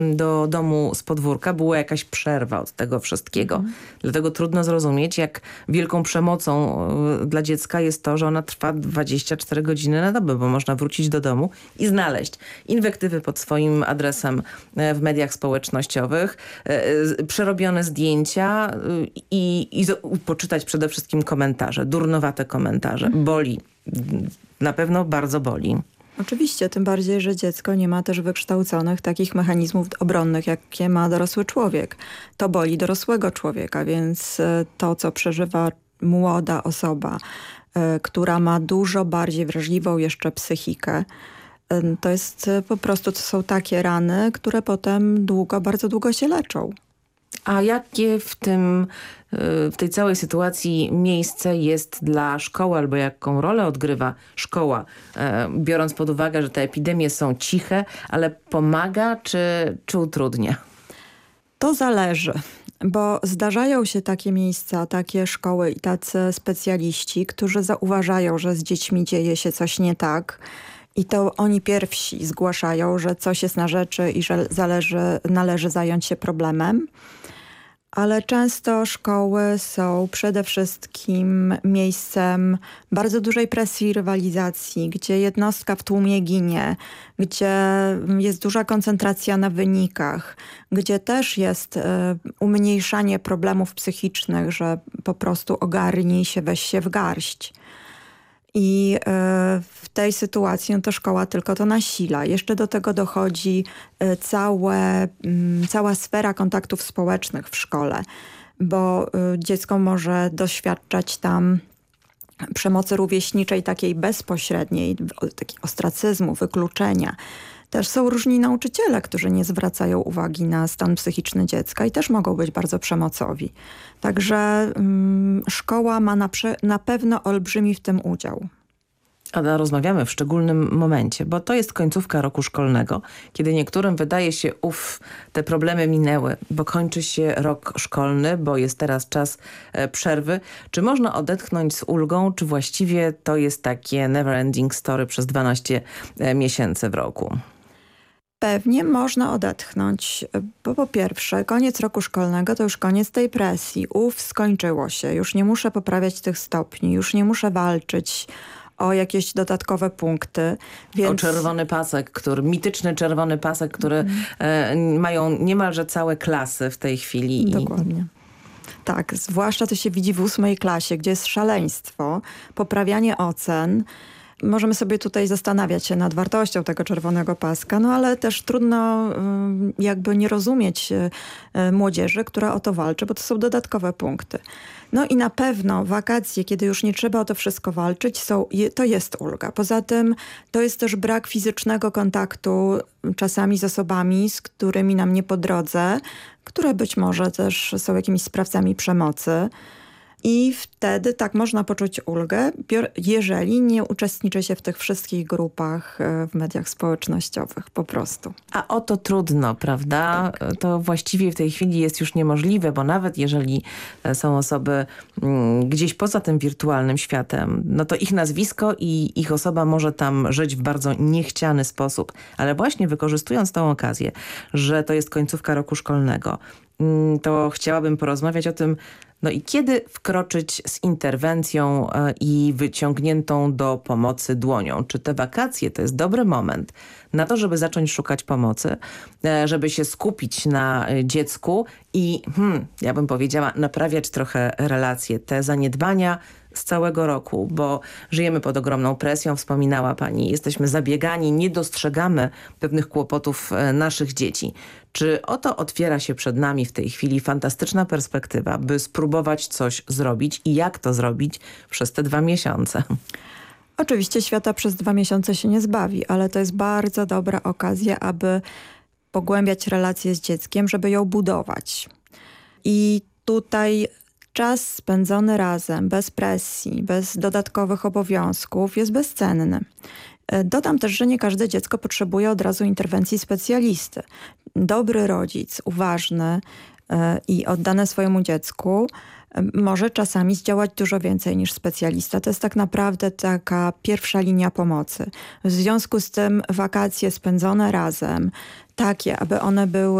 do domu z podwórka, była jakaś przerwa od tego wszystkiego. Dlatego trudno zrozumieć, jak wielką przemocą dla dziecka jest to, że ona trwa 24 godziny na dobę, bo można wrócić do domu i znaleźć inwektywy pod swoim adresem w mediach społecznościowych, przerobione zdjęcia i poczytać przede wszystkim komentarze, durnowate komentarze. Boli. Na pewno bardzo boli. Oczywiście, tym bardziej, że dziecko nie ma też wykształconych takich mechanizmów obronnych, jakie ma dorosły człowiek. To boli dorosłego człowieka, więc to, co przeżywa młoda osoba, która ma dużo bardziej wrażliwą jeszcze psychikę, to jest po prostu, to są takie rany, które potem bardzo długo się leczą. A jakie w tej całej sytuacji miejsce jest dla szkoły, albo jaką rolę odgrywa szkoła, biorąc pod uwagę, że te epidemie są ciche, ale pomaga czy utrudnia? To zależy, bo zdarzają się takie miejsca, takie szkoły i tacy specjaliści, którzy zauważają, że z dziećmi dzieje się coś nie tak. I to oni pierwsi zgłaszają, że coś jest na rzeczy i że należy zająć się problemem. Ale często szkoły są przede wszystkim miejscem bardzo dużej presji i rywalizacji, gdzie jednostka w tłumie ginie, gdzie jest duża koncentracja na wynikach, gdzie też jest umniejszanie problemów psychicznych, że po prostu ogarnij się, weź się w garść. I w tej sytuacji to szkoła tylko to nasila. Jeszcze do tego dochodzi cała sfera kontaktów społecznych w szkole, bo dziecko może doświadczać tam przemocy rówieśniczej, takiej bezpośredniej, takiego ostracyzmu, wykluczenia. Też są różni nauczyciele, którzy nie zwracają uwagi na stan psychiczny dziecka i też mogą być bardzo przemocowi. Także szkoła ma na pewno olbrzymi w tym udział. Ada, rozmawiamy w szczególnym momencie, bo to jest końcówka roku szkolnego, kiedy niektórym wydaje się, te problemy minęły, bo kończy się rok szkolny, bo jest teraz czas przerwy. Czy można odetchnąć z ulgą, czy właściwie to jest takie never ending story przez 12 miesięcy w roku? Pewnie można odetchnąć, bo po pierwsze koniec roku szkolnego to już koniec tej presji. Skończyło się, już nie muszę poprawiać tych stopni, już nie muszę walczyć o jakieś dodatkowe punkty. Więc... O czerwony pasek, mityczny czerwony pasek, który mają niemalże całe klasy w tej chwili. Dokładnie. Tak, zwłaszcza to się widzi w 8 klasie, gdzie jest szaleństwo, poprawianie ocen. Możemy sobie tutaj zastanawiać się nad wartością tego czerwonego paska, no ale też trudno jakby nie rozumieć młodzieży, która o to walczy, bo to są dodatkowe punkty. No i na pewno wakacje, kiedy już nie trzeba o to wszystko walczyć, to jest ulga. Poza tym to jest też brak fizycznego kontaktu czasami z osobami, z którymi nam nie po drodze, które być może też są jakimiś sprawcami przemocy. I wtedy tak można poczuć ulgę, jeżeli nie uczestniczy się w tych wszystkich grupach w mediach społecznościowych po prostu. A o to trudno, prawda? Tak. To właściwie w tej chwili jest już niemożliwe, bo nawet jeżeli są osoby gdzieś poza tym wirtualnym światem, no to ich nazwisko i ich osoba może tam żyć w bardzo niechciany sposób. Ale właśnie wykorzystując tą okazję, że to jest końcówka roku szkolnego, to chciałabym porozmawiać o tym, no i kiedy wkroczyć z interwencją i wyciągniętą do pomocy dłonią? Czy te wakacje to jest dobry moment na to, żeby zacząć szukać pomocy, żeby się skupić na dziecku i, ja bym powiedziała, naprawiać trochę relacje, te zaniedbania z całego roku, bo żyjemy pod ogromną presją, wspominała pani, jesteśmy zabiegani, nie dostrzegamy pewnych kłopotów naszych dzieci. Czy oto otwiera się przed nami w tej chwili fantastyczna perspektywa, by spróbować coś zrobić i jak to zrobić przez te 2 miesiące? Oczywiście świata przez 2 miesiące się nie zbawi, ale to jest bardzo dobra okazja, aby pogłębiać relacje z dzieckiem, żeby ją budować. I tutaj czas spędzony razem, bez presji, bez dodatkowych obowiązków jest bezcenny. Dodam też, że nie każde dziecko potrzebuje od razu interwencji specjalisty. Dobry rodzic, uważny i oddany swojemu dziecku może czasami zdziałać dużo więcej niż specjalista. To jest tak naprawdę taka pierwsza linia pomocy. W związku z tym wakacje spędzone razem, takie, aby one były